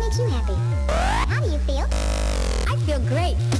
makes you happy? How do you feel? I feel great.